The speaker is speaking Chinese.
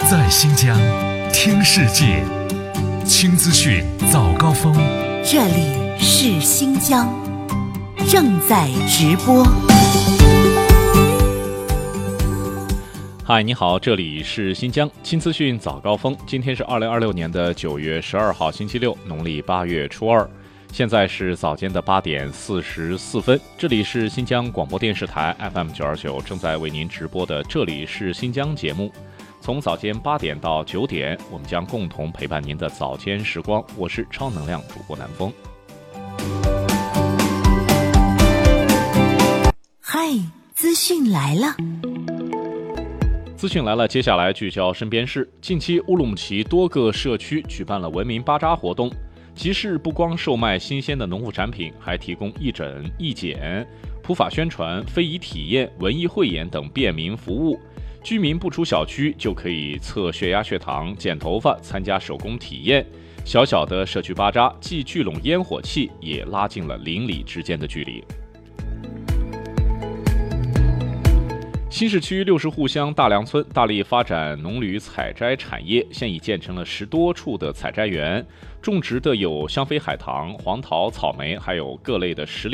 在新疆听世界，轻资讯早高峰。 这里是新疆，正在直播。 嗨，你好，这里是新疆轻资讯早高峰。今天是2026年9月12号，星期六，农历8月初2。现在是早间的8点44分，这里是新疆广播电视台 FM929，正在为您直播的这里是新疆节目。从早间8点到9点，我们将共同陪伴您的早间时光。我是超能量主播南风。 嗨，资讯来了。 资讯来了，接下来聚焦身边事。近期乌鲁木齐多个社区举办了文明巴扎活动，集市不光售卖新鲜的农副产品，还提供义诊、义检、普法宣传、非遗体验、文艺汇演等便民服务。居民不出小区就可以测血压、血糖、剪头发、参加手工体验。小小的社区巴扎既聚拢烟火气，也拉近了邻里之间的距离。新市区60户乡大梁村大力发展农旅采摘产业，现已建成了10多处的采摘园，种植的有香妃海棠、黄桃、草莓，还有各类的时令